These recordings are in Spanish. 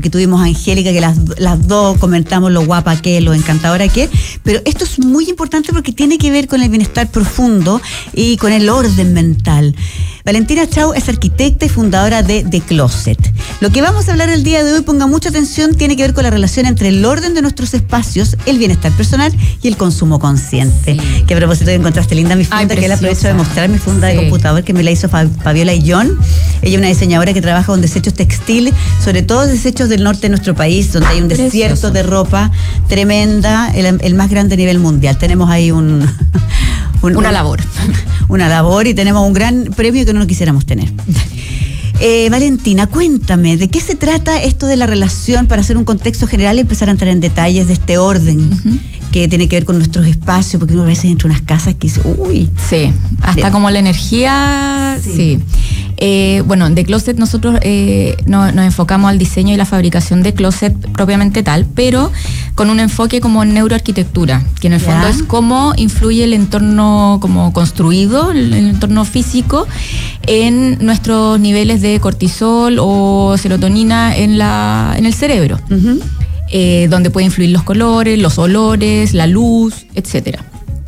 porque tuvimos a Angélica, que las dos comentamos lo guapa que es, lo encantadora que es, pero esto es muy importante porque tiene que ver con el bienestar profundo y con el orden mental. Valentina Chau es arquitecta y fundadora de The Closet. Lo que vamos a hablar el día de hoy, ponga mucha atención, tiene que ver con la relación entre el orden de nuestros espacios, el bienestar personal y el consumo consciente. Sí. Que a propósito encontraste linda mi funda, que la aprovecho de mostrar, mi funda de computador que me la hizo Fabiola Illón. Ella es una diseñadora que trabaja con desechos textiles, sobre todo desechos del norte de nuestro país, donde hay un desierto de ropa tremenda, el más grande a nivel mundial. Tenemos ahí una labor. Una labor y tenemos un gran premio que no lo quisiéramos tener. Valentina, cuéntame, ¿de qué se trata esto de la relación para hacer un contexto general y empezar a entrar en detalles de este orden que tiene que ver con nuestros espacios? Porque uno a veces entra a unas casas que dice, uy. Sí, hasta como la energía, sí. Bueno, en The Closet nosotros nos enfocamos al diseño y la fabricación de closet propiamente tal, pero con un enfoque como en neuroarquitectura, que en el fondo es cómo influye el entorno como construido, el entorno físico, en nuestros niveles de cortisol o serotonina en el cerebro, donde pueden influir los colores, los olores, la luz, etcétera.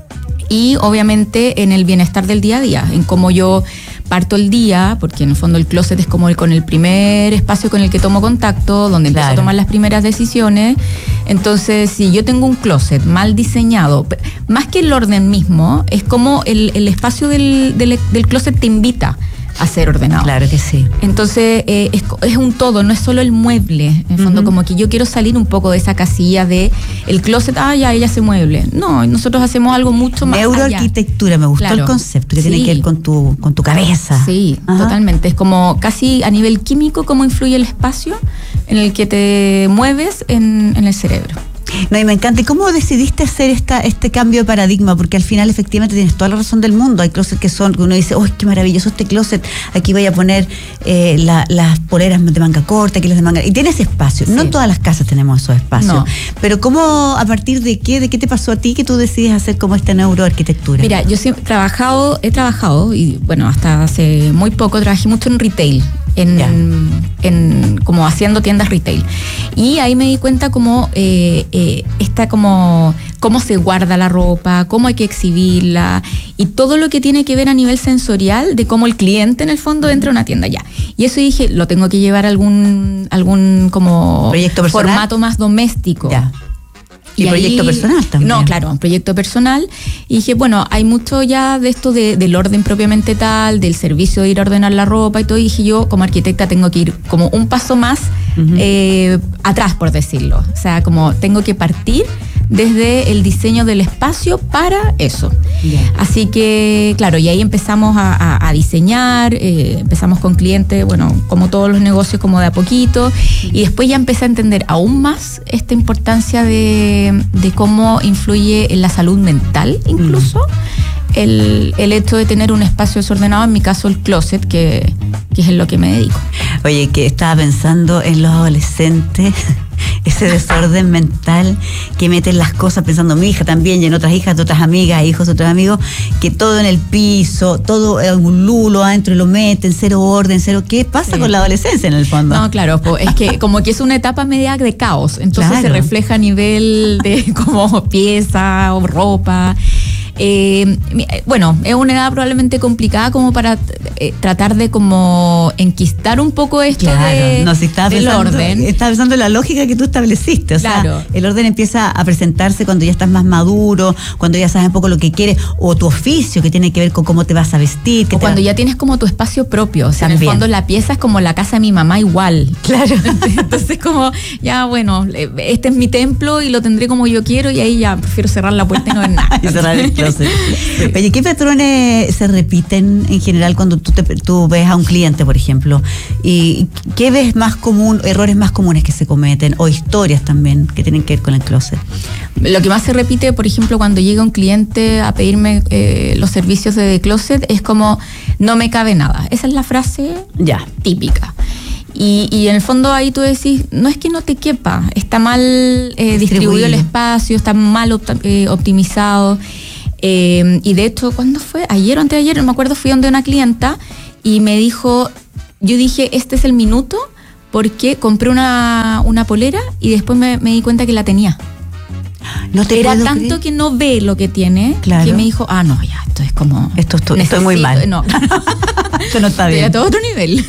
Y obviamente en el bienestar del día a día, en cómo yo parto el día, porque en el fondo el closet es como con el primer espacio con el que tomo contacto, donde empiezo a tomar las primeras decisiones. Entonces, si yo tengo un closet mal diseñado, más que el orden mismo, es como el espacio del closet te invita a ser ordenado. Claro que sí. Entonces, es un todo, no es solo el mueble. En el fondo, como que yo quiero salir un poco de esa casilla de el closet, ya ella se mueble. No, nosotros hacemos algo mucho más neuroarquitectura, me gustó el concepto, que tiene que ver con tu cabeza. Sí, totalmente. Es como casi a nivel químico cómo influye el espacio en el que te mueves en el cerebro. No, y me encanta. ¿Y cómo decidiste hacer este cambio de paradigma? Porque al final efectivamente tienes toda la razón del mundo. Hay closets que uno dice, ¡oh, qué maravilloso este closet! Aquí voy a poner las poleras de manga corta, aquí las de manga... Y tienes espacio. Sí. No en todas las casas tenemos esos espacios. No. Pero ¿cómo, a partir de qué te pasó a ti que tú decides hacer como esta neuroarquitectura? Mira, yo siempre he trabajado, y bueno, hasta hace muy poco trabajé mucho en retail. Como haciendo tiendas retail, y ahí me di cuenta cómo cómo se guarda la ropa, cómo hay que exhibirla y todo lo que tiene que ver a nivel sensorial de cómo el cliente en el fondo entra a una tienda ya. Y eso dije, lo tengo que llevar a algún como proyecto personal, formato más doméstico. Ya. Y proyecto ahí, personal también. No, claro, un proyecto personal. Y dije, bueno, hay mucho ya de esto del orden propiamente tal, del servicio de ir a ordenar la ropa y todo. Y dije, yo como arquitecta tengo que ir como un paso más atrás, por decirlo. O sea, como tengo que partir desde el diseño del espacio para eso. Yeah. Así que, claro, y ahí empezamos a diseñar, empezamos con clientes, bueno, como todos los negocios, como de a poquito, y después ya empecé a entender aún más esta importancia de cómo influye en la salud mental, incluso, el hecho de tener un espacio desordenado, en mi caso el closet, que es en lo que me dedico. Oye, que estaba pensando en los adolescentes, ese desorden mental que meten las cosas, pensando mi hija también y en otras hijas de otras amigas, hijos de otros amigos, que todo en el piso, todo un lulo adentro y lo meten, cero orden, cero. ¿Qué pasa con la adolescencia en el fondo? No, claro, es que como que es una etapa media de caos, entonces se refleja a nivel de como pieza o ropa. Bueno, es una edad probablemente complicada como para tratar de como enquistar un poco esto del orden. Estaba pensando en la lógica que tú estableciste, o sea, el orden empieza a presentarse cuando ya estás más maduro, cuando ya sabes un poco lo que quieres, o tu oficio que tiene que ver con cómo te vas a vestir. O cuando ya tienes como tu espacio propio, o sea, también. En el fondo la pieza es como la casa de mi mamá igual. Claro. Entonces como, ya bueno, este es mi templo y lo tendré como yo quiero, y ahí ya prefiero cerrar la puerta y no ver nada. Y cerrar el closet. Sí. Oye, ¿qué patrones se repiten en general cuando tú ves a un cliente, por ejemplo? ¿Y qué ves más común, errores más comunes que se cometen, o historias también que tienen que ver con el closet? Lo que más se repite, por ejemplo, cuando llega un cliente a pedirme los servicios de The Closet, es como, no me cabe nada. Esa es la frase típica. Y en el fondo ahí tú decís, no es que no te quepa, está mal distribuido el espacio, está mal optimizado. Y de hecho, ¿cuándo fue? Ayer o antes de ayer, no me acuerdo, fui donde una clienta y me dijo, yo dije, este es el minuto porque compré una polera y después me di cuenta que la tenía. No te Era puedo tanto creer. que no ve lo que tiene, Claro. que me dijo, no, ya, esto es como... Estoy muy mal. No. Esto no está bien. Estoy a todo otro nivel.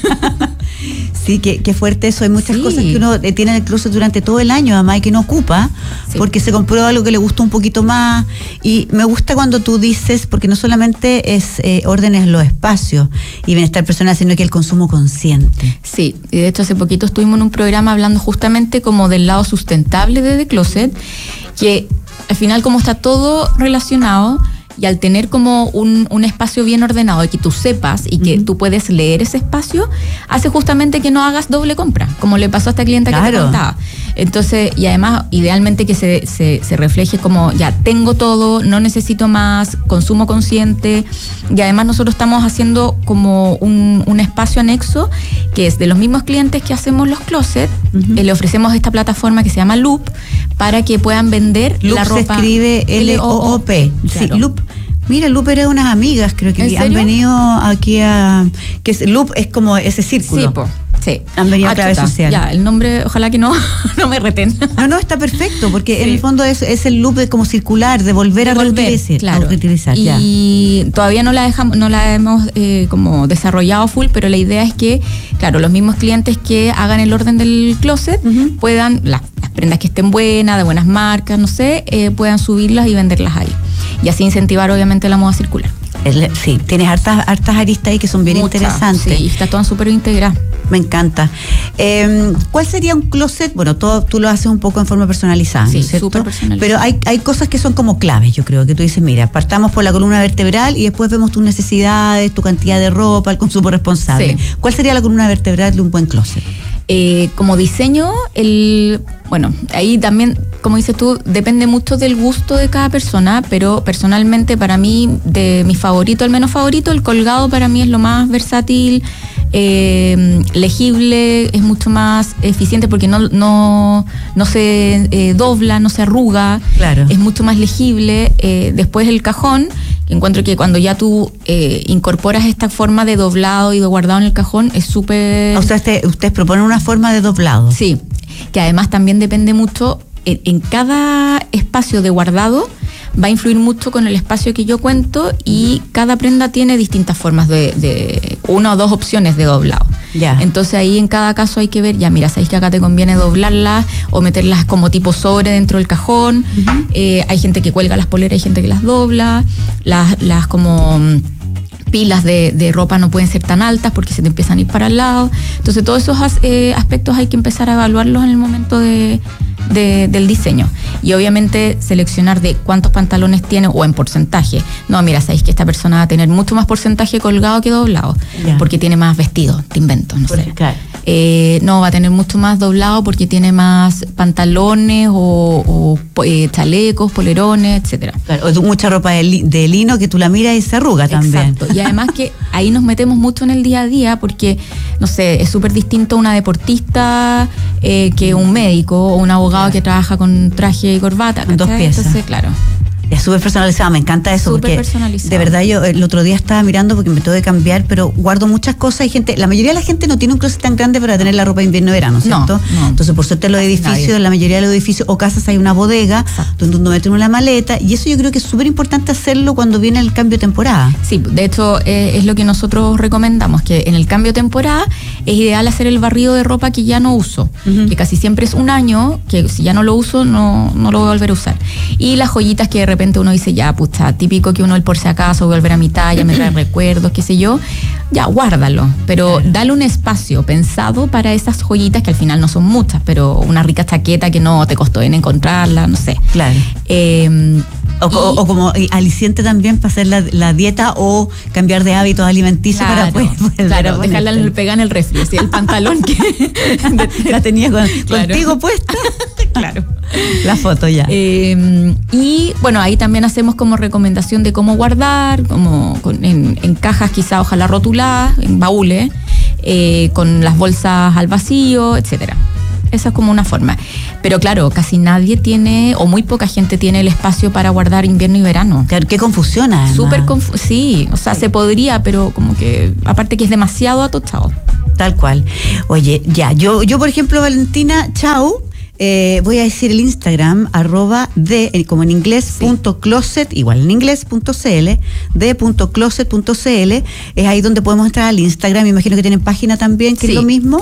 Sí, qué fuerte eso. Hay muchas Sí. cosas que uno tiene en el closet durante todo el año, además, y que no ocupa, Sí. porque se compró algo que le gustó un poquito más. Y me gusta cuando tú dices, porque no solamente es orden en los espacios y bienestar personal, sino que el consumo consciente. Sí, y de hecho hace poquito estuvimos en un programa hablando justamente como del lado sustentable de The Closet, que al final como está todo relacionado, y al tener como un espacio bien ordenado y que tú sepas y que tú puedes leer ese espacio, hace justamente que no hagas doble compra, como le pasó a esta clienta que te Claro. contaba. Entonces, y además, idealmente que se refleje como, ya tengo todo, no necesito más, consumo consciente, y además nosotros estamos haciendo como un espacio anexo, que es de los mismos clientes que hacemos los closets, le ofrecemos esta plataforma que se llama Loop, para que puedan vender Loop la ropa. se escribe L-O-O-P. Sí, Claro. Loop. Mira, Loop era unas amigas, creo que ¿En han serio? venido aquí a... Loop es como ese círculo. Sí, po. Sí. Han venido a través chuta. social. Ya, el nombre, ojalá que no me reten. No, está perfecto, porque en Sí. el fondo es el loop de como circular, de volver a reutilizar. Claro. Ya. Y todavía no la hemos como desarrollado full, pero la idea es que, claro, los mismos clientes que hagan el orden del closet puedan, las prendas que estén buenas, de buenas marcas, no sé, puedan subirlas y venderlas ahí. Y así incentivar obviamente la moda circular. Sí, tienes hartas aristas ahí que son bien Muchas, interesantes. Sí, está toda súper integrada. Me encanta. ¿Cuál sería un closet? Bueno, tú lo haces un poco en forma personalizada, Sí, ¿no es cierto? súper personalizada. Pero hay cosas que son como claves, yo creo, que tú dices, mira, partamos por la columna vertebral y después vemos tus necesidades, tu cantidad de ropa, el consumo responsable. Sí. ¿Cuál sería la columna vertebral de un buen closet? Como diseño, bueno, ahí también, como dices tú, depende mucho del gusto de cada persona, pero personalmente para mí, de mi favorito al menos favorito, el colgado para mí es lo más versátil, legible, es mucho más eficiente porque no se dobla, no se arruga, Claro. es mucho más legible. Después el cajón, encuentro que cuando ya tú incorporas esta forma de doblado y de guardado en el cajón, es súper... O sea, ustedes proponen una forma de doblado. Sí, que además también depende mucho, en cada espacio de guardado va a influir mucho con el espacio que yo cuento, y cada prenda tiene distintas formas de una o dos opciones de doblado. Ya. Entonces ahí en cada caso hay que ver, ya mira, sabéis que acá te conviene doblarlas o meterlas como tipo sobre dentro del cajón. Hay gente que cuelga las poleras, hay gente que las dobla, las como... pilas de ropa no pueden ser tan altas porque se te empiezan a ir para el lado. Entonces todos esos aspectos hay que empezar a evaluarlos en el momento del diseño. Y obviamente seleccionar de cuántos pantalones tiene o en porcentaje. No, mira, sabéis que esta persona va a tener mucho más porcentaje colgado que doblado, Ya. porque tiene más vestido, te invento, no sé. Claro. No, va a tener mucho más doblado porque tiene más pantalones o chalecos, polerones, etcétera. Claro, o mucha ropa de lino que tú la miras y se arruga también. Exacto. Y además que ahí nos metemos mucho en el día a día porque, no sé, es súper distinto una deportista que un médico o un abogado que trabaja con traje y corbata. Con dos ¿cachai? piezas. Entonces, claro. Es súper personalizado, me encanta eso. Súper Porque personalizado. de verdad yo el otro día estaba mirando porque me tengo que cambiar, pero guardo muchas cosas. Hay gente, la mayoría de la gente no tiene un closet tan grande para tener la ropa de invierno-verano, ¿cierto? No. Entonces, por suerte en los Casi edificios, nadie. en la mayoría de los edificios o casas hay una bodega Exacto. donde uno mete una maleta, y eso yo creo que es súper importante hacerlo cuando viene el cambio de temporada. Sí, de hecho es lo que nosotros recomendamos, que en el cambio de temporada es ideal hacer el barrido de ropa que ya no uso, que casi siempre es un año, que si ya no lo uso no lo voy a volver a usar. Y las joyitas que de repente uno dice, ya, pucha, típico que uno el por si acaso voy a volver a mi talla, me trae recuerdos, qué sé yo, ya, guárdalo, pero dale un espacio pensado para esas joyitas que al final no son muchas, pero una rica chaqueta que no te costó en encontrarla, no sé. Claro. O como aliciente también para hacer la dieta o cambiar de hábitos alimenticios para poder claro, dejarla pegada en el refri, así, el pantalón que la tenía Claro. contigo puesta. claro. La foto ya. Y bueno, ahí también hacemos como recomendación de cómo guardar, como en cajas quizá ojalá rotuladas, en baúles, con las bolsas al vacío, etcétera. Esa es como una forma. Pero claro, casi nadie tiene, o muy poca gente tiene el espacio para guardar invierno y verano. Claro, qué confusión además. Sí, o sea, se podría, pero como que, aparte que es demasiado atochado. Tal cual. Oye, ya, yo por ejemplo, Valentina, chau. Voy a decir el Instagram, como en inglés, .closet, igual en inglés, .cl, d.closet.cl, es ahí donde podemos entrar al Instagram. Me imagino que tienen página también, que es lo mismo.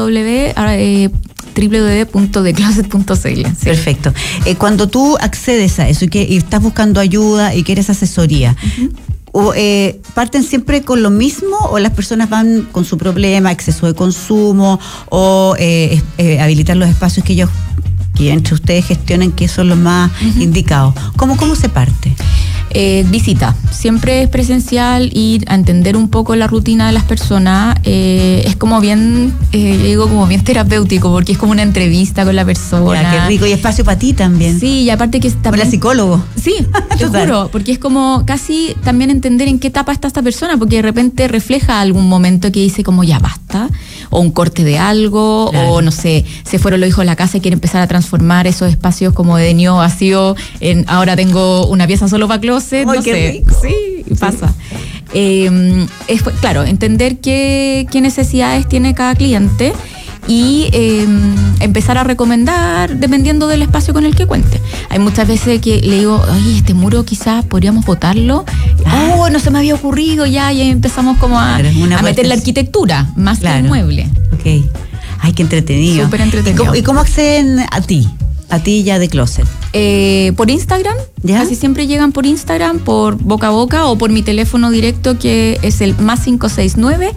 www.thecloset.cl. Sí. Perfecto. Cuando tú accedes a eso y estás buscando ayuda y quieres asesoría, ¿parten siempre con lo mismo o las personas van con su problema, exceso de consumo o habilitar los espacios que entre ustedes gestionen, que son los más indicados? ¿Cómo se parte? Visita, siempre es presencial, ir a entender un poco la rutina de las personas, es como bien, como bien terapéutico, porque es como una entrevista con la persona. Ya, qué rico, y espacio para ti también. Sí, y aparte que está... Para psicólogo. Sí, te juro, porque es como casi también entender en qué etapa está esta persona, porque de repente refleja algún momento que dice como ya basta, o un corte de algo, claro. O no sé, se fueron los hijos a la casa y quiere empezar a transformar esos espacios como de niño vacío en ahora tengo una pieza solo para closet. No sé. Sí, pasa. Claro, entender qué necesidades tiene cada cliente y empezar a recomendar dependiendo del espacio con el que cuente. Hay muchas veces que le digo, oye, este muro quizás podríamos botarlo. No se me había ocurrido ya, y empezamos como a meter la arquitectura más que el mueble. Ok. Ay, qué entretenido. Súper entretenido. ¿Y cómo acceden a ti? A ti ya de Closet. Por Instagram, ¿ya? Casi siempre llegan por Instagram, por boca a boca o por mi teléfono directo, que es el +569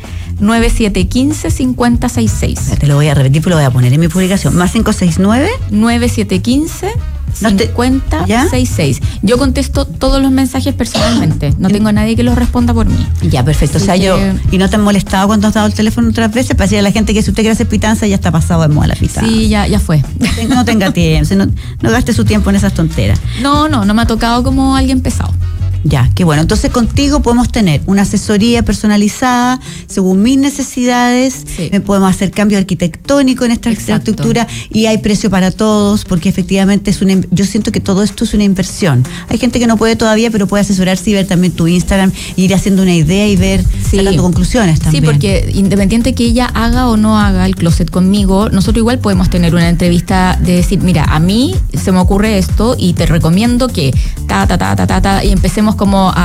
9715-5066. Te lo voy a repetir, pero lo voy a poner en mi publicación. +569 9715-5066. Yo contesto todos los mensajes personalmente. No tengo a nadie que los responda por mí. Ya, perfecto. Así ¿y no te han molestado cuando has dado el teléfono otras veces? Para decirle a la gente que si usted quiere hacer pitanza, ya está pasado de moda la pitanza. Sí, ya fue. No tenga tiempo, no gaste su tiempo en esas tonteras. No me ha tocado como alguien pesado. Ya, qué bueno. Entonces contigo podemos tener una asesoría personalizada según mis necesidades. Sí. Podemos hacer cambio arquitectónico en esta estructura y hay precio para todos, porque efectivamente yo siento que todo esto es una inversión. Hay gente que no puede todavía, pero puede asesorarse y ver también tu Instagram, ir haciendo una idea y ver, sacando conclusiones también. Sí, porque independiente que ella haga o no haga el closet conmigo, nosotros igual podemos tener una entrevista de decir, mira, a mí se me ocurre esto y te recomiendo que y empecemos como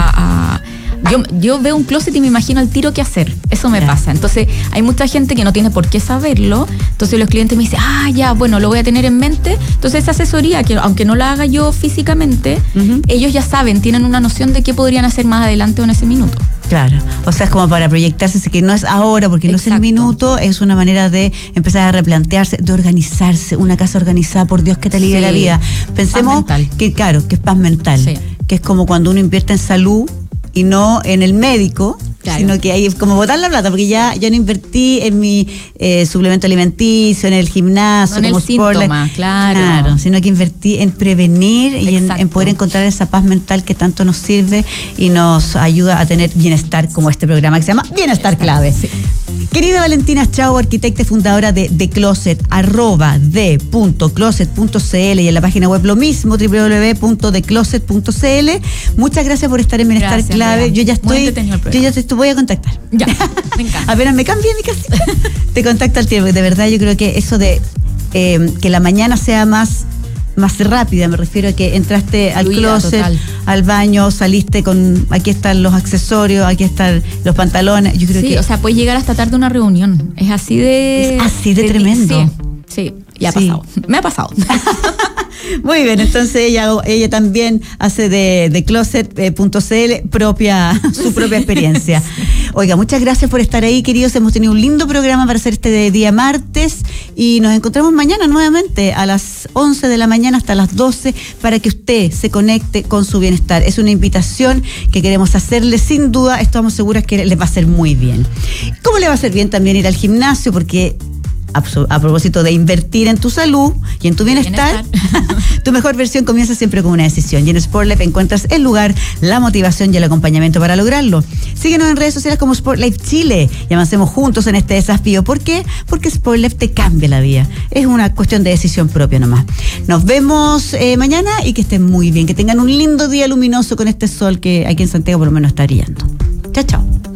yo veo un closet y me imagino al tiro qué hacer. Eso me pasa. Entonces hay mucha gente que no tiene por qué saberlo. Entonces los clientes me dicen, bueno, lo voy a tener en mente. Entonces esa asesoría, que aunque no la haga yo físicamente, ellos ya saben, tienen una noción de qué podrían hacer más adelante o en ese minuto. Claro, o sea, es como para proyectarse, que no es ahora, porque no es el minuto, es una manera de empezar a replantearse, de organizarse. Una casa organizada, por Dios, que te alivia la vida. Pensemos que, claro, que es paz mental, que es como cuando uno invierte en salud y no en el médico, sino que ahí es como botar la plata, porque ya no invertí en mi suplemento alimenticio, en el gimnasio, no en como el síntoma, claro, sino que invertí en prevenir y en poder encontrar esa paz mental que tanto nos sirve y nos ayuda a tener bienestar, como este programa que se llama Bienestar Clave. Sí. Querida Valentina Chau, arquitecta y fundadora de The Closet, @d.closet.cl, y en la página web lo mismo, www.thecloset.cl. Muchas gracias por estar en Bienestar Clave. Yo ya te voy a contactar. Ya, me encanta. Apenas me cambie mi casa, te contacto al tiempo. De verdad, yo creo que eso de que la mañana sea más rápida, me refiero a que entraste al closet, al baño, saliste con, aquí están los accesorios, aquí están los pantalones. Yo creo que, o sea, puedes llegar hasta tarde a una reunión. Es así de tremendo. Sí, ya ha pasado. Me ha pasado. Muy bien, entonces ella también hace de closet.cl su propia experiencia. Oiga, muchas gracias por estar ahí, queridos. Hemos tenido un lindo programa para hacer este día martes y nos encontramos mañana nuevamente a las 11 de la mañana hasta las 12 para que usted se conecte con su bienestar. Es una invitación que queremos hacerle, sin duda, estamos seguras que les va a hacer muy bien. ¿Cómo le va a hacer bien también ir al gimnasio? Porque a propósito de invertir en tu salud y en tu bienestar. Tu mejor versión comienza siempre con una decisión, y en SportLife encuentras el lugar, la motivación y el acompañamiento para lograrlo. Síguenos en redes sociales como SportLife Chile y avancemos juntos en este desafío. ¿Por qué? Porque SportLife te cambia la vida. Es una cuestión de decisión propia nomás. Nos vemos mañana y que estén muy bien, que tengan un lindo día luminoso con este sol que aquí en Santiago por lo menos está brillando. Chao, chao.